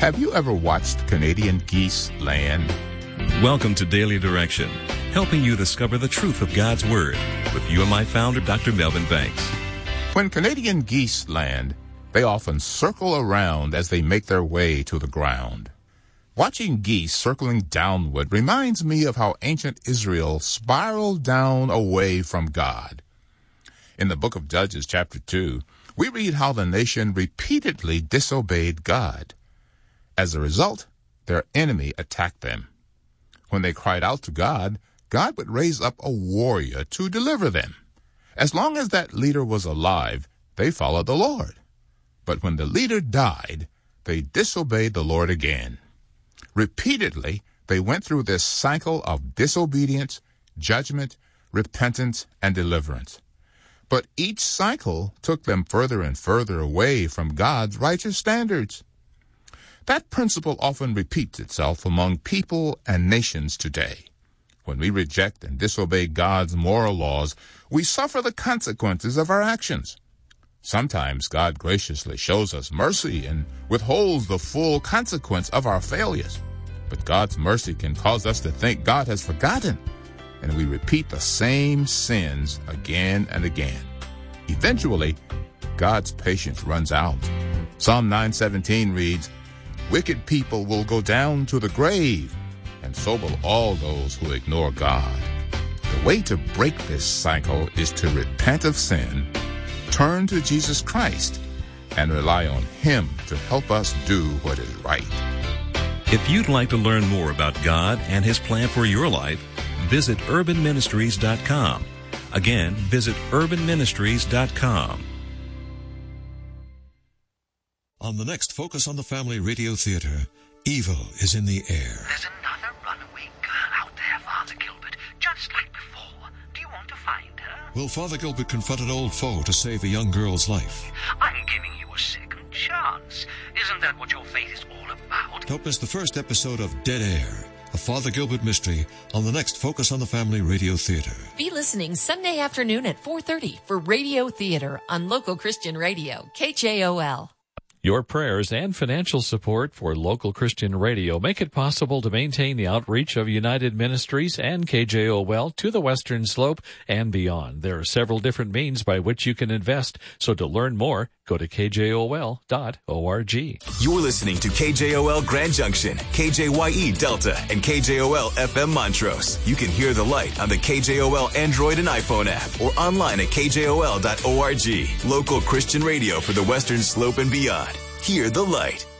Have you ever watched Canadian geese land? Welcome to Daily Direction, helping you discover the truth of God's Word with UMI founder Dr. Melvin Banks. When Canadian geese land, they often circle around as they make their way to the ground. Watching geese circling downward reminds me of how ancient Israel spiraled down away from God. In the book of Judges, chapter 2, we read how the nation repeatedly disobeyed God. As a result, their enemy attacked them. When they cried out to God, God would raise up a warrior to deliver them. As long as that leader was alive, they followed the Lord. But when the leader died, they disobeyed the Lord again. Repeatedly, they went through this cycle of disobedience, judgment, repentance, and deliverance. But each cycle took them further and further away from God's righteous standards. That principle often repeats itself among people and nations today. When we reject and disobey God's moral laws, we suffer the consequences of our actions. Sometimes God graciously shows us mercy and withholds the full consequence of our failures. But God's mercy can cause us to think God has forgotten, and we repeat the same sins again and again. Eventually, God's patience runs out. Psalm 9:17 reads, "Wicked people will go down to the grave, and so will all those who ignore God." The way to break this cycle is to repent of sin, turn to Jesus Christ, and rely on Him to help us do what is right. If you'd like to learn more about God and His plan for your life, visit urbanministries.com. Again, visit urbanministries.com. On the next Focus on the Family Radio Theater, evil is in the air. There's another runaway girl out there, Father Gilbert, just like before. Do you want to find her? Will Father Gilbert confront an old foe to save a young girl's life? I'm giving you a second chance. Isn't that what your faith is all about? Don't miss the first episode of Dead Air, a Father Gilbert mystery, on the next Focus on the Family Radio Theater. Be listening Sunday afternoon at 4:30 for Radio Theater on Local Christian Radio, KJOL. Your prayers and financial support for local Christian radio make it possible to maintain the outreach of United Ministries and KJOL to the Western Slope and beyond. There are several different means by which you can invest, so to learn more, go to kjol.org. You're listening to KJOL Grand Junction, KJYE Delta, and KJOL FM Montrose. You can hear the light on the KJOL Android and iPhone app or online at kjol.org. Local Christian radio for the Western Slope and beyond. Hear the light.